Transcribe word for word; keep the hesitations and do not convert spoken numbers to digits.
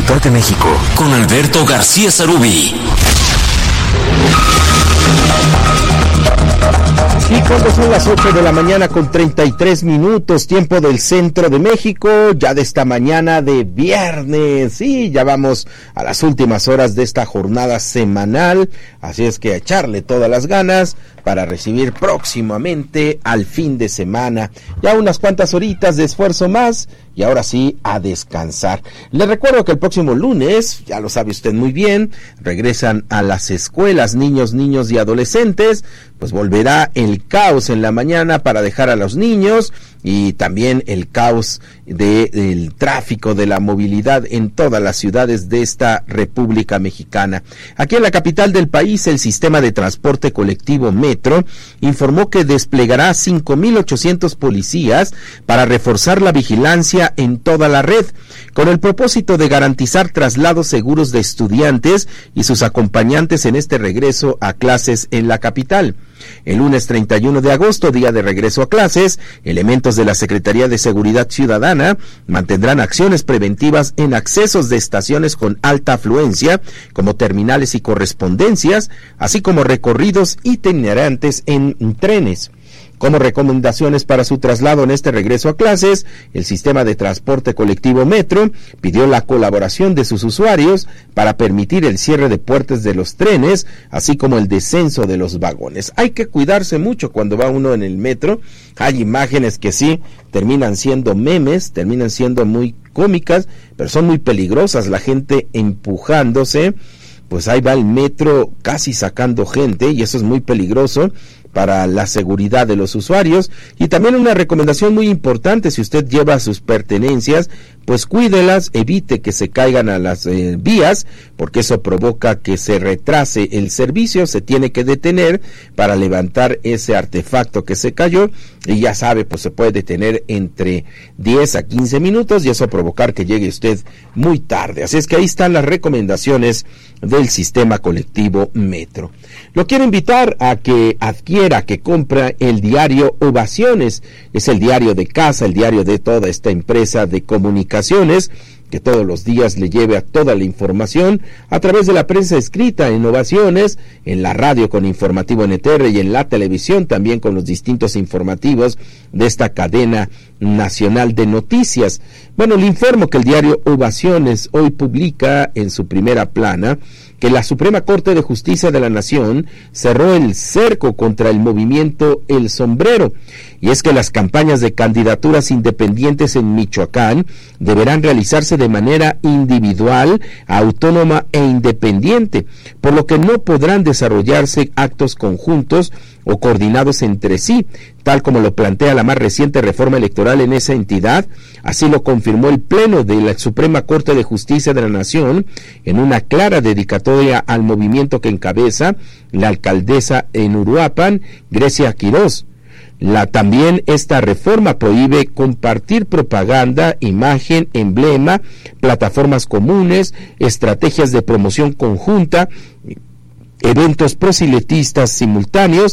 Ciudad de México, con Alberto García Sarubí. Y cuando son las ocho de la mañana con treinta y tres minutos, tiempo del centro de México, ya de esta mañana de viernes, sí, ya vamos a las últimas horas de esta jornada semanal, así es que a echarle todas las ganas para recibir próximamente al fin de semana, ya unas cuantas horitas de esfuerzo más, y ahora sí, a descansar. Les recuerdo que el próximo lunes, ya lo sabe usted muy bien, regresan a las escuelas niños, niños y adolescentes, pues volverá el caos en la mañana para dejar a los niños y también el caos de, del tráfico, de la movilidad en todas las ciudades de esta República Mexicana. Aquí en la capital del país, el sistema de transporte colectivo Metro informó que desplegará cinco mil ochocientos policías para reforzar la vigilancia en toda la red, con el propósito de garantizar traslados seguros de estudiantes y sus acompañantes en este regreso a clases en la capital. El lunes treinta y uno de agosto, día de regreso a clases, elementos de la Secretaría de Seguridad Ciudadana mantendrán acciones preventivas en accesos de estaciones con alta afluencia, como terminales y correspondencias, así como recorridos itinerantes en trenes. Como recomendaciones para su traslado en este regreso a clases, el sistema de transporte colectivo Metro pidió la colaboración de sus usuarios para permitir el cierre de puertas de los trenes, así como el descenso de los vagones. Hay que cuidarse mucho cuando va uno en el metro. Hay imágenes que sí terminan siendo memes, terminan siendo muy cómicas, pero son muy peligrosas. La gente empujándose, pues ahí va el metro casi sacando gente, y eso es muy peligroso para la seguridad de los usuarios. Y también una recomendación muy importante: si usted lleva sus pertenencias, pues cuídelas, evite que se caigan a las eh, vías, porque eso provoca que se retrase el servicio. Se tiene que detener para levantar ese artefacto que se cayó, y ya sabe, pues se puede detener entre diez a quince minutos, y eso provocar que llegue usted muy tarde. Así es que ahí están las recomendaciones del sistema colectivo Metro. Lo quiero invitar a que adquiera, que compre el diario Ovaciones. Es el diario de casa, el diario de toda esta empresa de comunicaciones, que todos los días le lleve a toda la información a través de la prensa escrita en Ovaciones, en la radio con Informativo N T R y en la televisión también con los distintos informativos de esta cadena nacional de noticias. Bueno, le informo que el diario Ovaciones hoy publica en su primera plana que la Suprema Corte de Justicia de la Nación cerró el cerco contra el movimiento El Sombrero, y es que las campañas de candidaturas independientes en Michoacán deberán realizarse de manera individual, autónoma e independiente, por lo que no podrán desarrollarse actos conjuntos o coordinados entre sí, tal como lo plantea la más reciente reforma electoral en esa entidad. Así lo confirmó el Pleno de la Suprema Corte de Justicia de la Nación en una clara dedicatoria al movimiento que encabeza la alcaldesa en Uruapan, Grecia Quirós. La, también esta reforma prohíbe compartir propaganda, imagen, emblema, plataformas comunes, estrategias de promoción conjunta, eventos proselitistas simultáneos